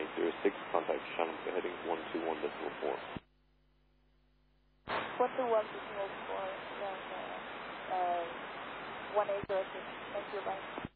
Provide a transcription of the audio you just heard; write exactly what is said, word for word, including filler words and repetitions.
eight zero six, contact Shannon heading one two one decimal four. one two one decimal four, then uh, uh, one eight zero six. Thank you, bye.